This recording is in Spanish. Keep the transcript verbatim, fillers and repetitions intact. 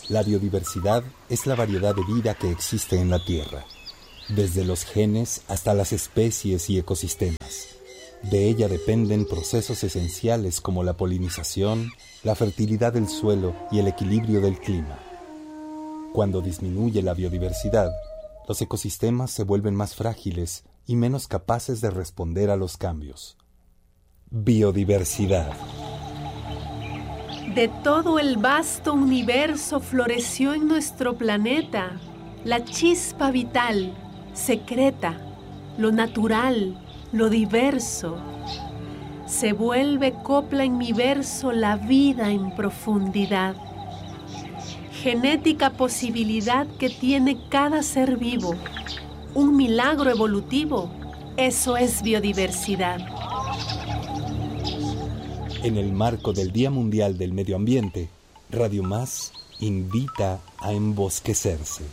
La biodiversidad es la variedad de vida que existe en la Tierra, desde los genes hasta las especies y ecosistemas. De ella dependen procesos esenciales como la polinización, la fertilidad del suelo y el equilibrio del clima. Cuando disminuye la biodiversidad, los ecosistemas se vuelven más frágiles y menos capaces de responder a los cambios. Biodiversidad. De todo el vasto universo floreció en nuestro planeta la chispa vital, secreta, lo natural, lo diverso. Se vuelve copla en mi verso la vida en profundidad. Genética posibilidad que tiene cada ser vivo. Un milagro evolutivo, eso es biodiversidad. En el marco del Día Mundial del Medio Ambiente, Radio Más invita a embosquecerse.